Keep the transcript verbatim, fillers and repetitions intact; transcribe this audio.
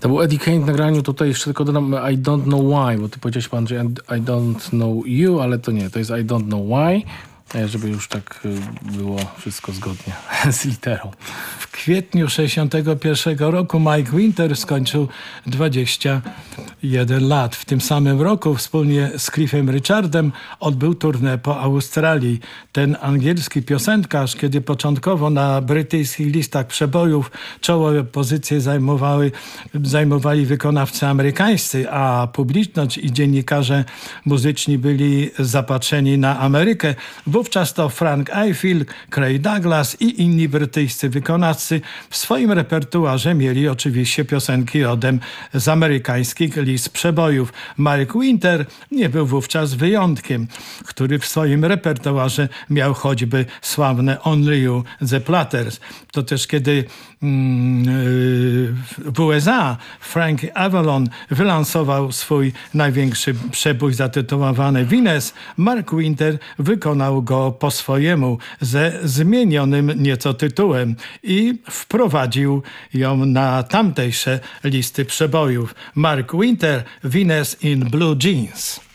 To był Eddie Kane w nagraniu, tutaj jeszcze tylko dodam I don't know why, bo ty powiedziałeś pan, że I don't know you, ale to nie, to jest I don't know why, żeby już tak było wszystko zgodnie z literą. W kwietniu sześćdziesiątego pierwszego roku Mike Winter skończył dwadzieścia jeden lat. W tym samym roku wspólnie z Cliffem Richardem odbył tournée po Australii. Ten angielski piosenkarz, kiedy początkowo na brytyjskich listach przebojów czołowe pozycje zajmowały, zajmowali wykonawcy amerykańscy, a publiczność i dziennikarze muzyczni byli zapatrzeni na Amerykę, wówczas to Frank Ifield, Craig Douglas i inni brytyjscy wykonawcy w swoim repertuarze mieli oczywiście piosenki rodem z amerykańskich list przebojów. Mark Winter nie był wówczas wyjątkiem, który w swoim repertuarze miał choćby sławne Only You, The Platters. To też kiedy mm, w U S A Frank Avalon wylansował swój największy przebój zatytułowany Venus, Mark Winter wykonał go po swojemu ze zmienionym nieco tytułem i wprowadził ją na tamtejsze listy przebojów. Mark Winter, Venus in Blue Jeans.